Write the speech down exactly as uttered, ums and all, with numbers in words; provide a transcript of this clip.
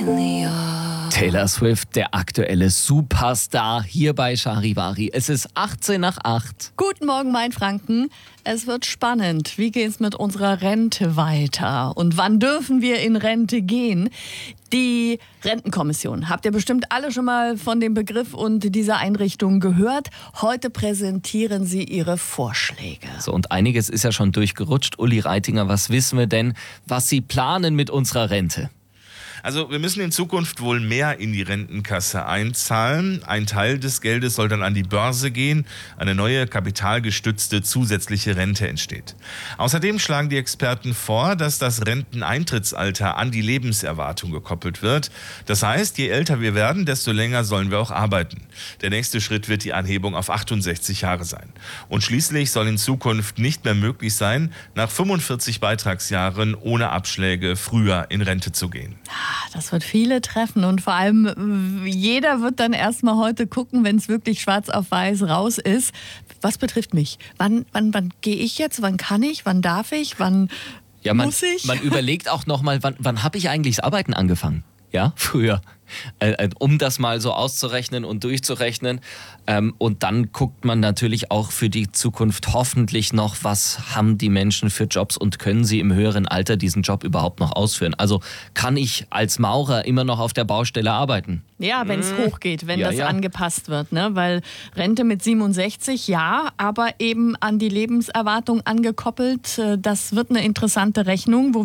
Taylor Swift, der aktuelle Superstar hier bei Charivari. Es ist achtzehn nach acht. Guten Morgen, mein Franken. Es wird spannend. Wie geht's mit unserer Rente weiter? Und wann dürfen wir in Rente gehen? Die Rentenkommission. Habt ihr bestimmt alle schon mal von dem Begriff und dieser Einrichtung gehört? Heute präsentieren sie ihre Vorschläge. So, und einiges ist ja schon durchgerutscht. Uli Reitinger, was wissen wir denn, was Sie planen mit unserer Rente? Also wir müssen in Zukunft wohl mehr in die Rentenkasse einzahlen. Ein Teil des Geldes soll dann an die Börse gehen. Eine neue kapitalgestützte zusätzliche Rente entsteht. Außerdem schlagen die Experten vor, dass das Renteneintrittsalter an die Lebenserwartung gekoppelt wird. Das heißt, je älter wir werden, desto länger sollen wir auch arbeiten. Der nächste Schritt wird die Anhebung auf achtundsechzig Jahre sein. Und schließlich soll in Zukunft nicht mehr möglich sein, nach fünfundvierzig Beitragsjahren ohne Abschläge früher in Rente zu gehen. Das wird viele treffen und vor allem jeder wird dann erstmal heute gucken, wenn es wirklich schwarz auf weiß raus ist. Was betrifft mich? Wann, wann, wann gehe ich jetzt? Wann kann ich? Wann darf ich? Wann ja, man, muss ich? Man überlegt auch nochmal, wann, wann habe ich eigentlich das Arbeiten angefangen? Ja, früher. Äh, um das mal so auszurechnen und durchzurechnen. Ähm, und dann guckt man natürlich auch für die Zukunft hoffentlich noch, was haben die Menschen für Jobs und können sie im höheren Alter diesen Job überhaupt noch ausführen. Also kann ich als Maurer immer noch auf der Baustelle arbeiten? Ja, wenn es hm. hochgeht, wenn ja, das ja. angepasst wird. Ne? Weil Rente mit siebenundsechzig, ja, aber eben an die Lebenserwartung angekoppelt. Das wird eine interessante Rechnung, wo